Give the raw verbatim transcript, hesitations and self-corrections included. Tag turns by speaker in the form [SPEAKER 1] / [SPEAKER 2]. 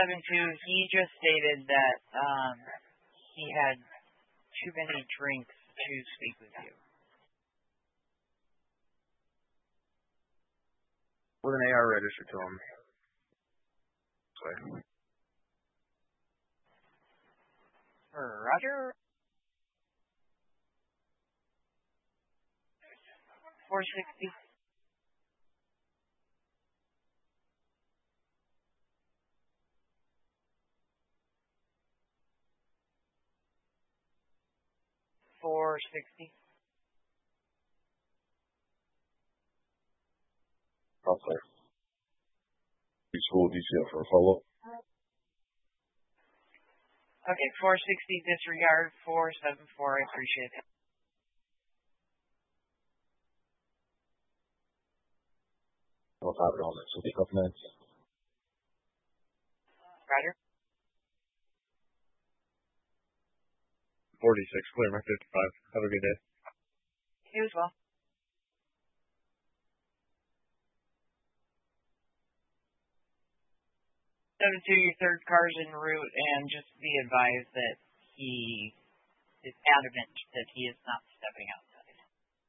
[SPEAKER 1] seven two, he just stated that um, he had too many drinks to speak with you.
[SPEAKER 2] With an A R register to him. Sorry.
[SPEAKER 1] Roger. four sixty. four sixty.
[SPEAKER 3] Okay. School detail for a follow-up.
[SPEAKER 1] Okay, four sixty disregard four seven four. I appreciate it.
[SPEAKER 3] I'll have it on it. So take a couple minutes.
[SPEAKER 1] Roger.
[SPEAKER 2] forty-six, clear my fifty-five. Have a good day.
[SPEAKER 1] You as well. seven two, your third car's en route, and just be advised that he is adamant that he is not stepping out.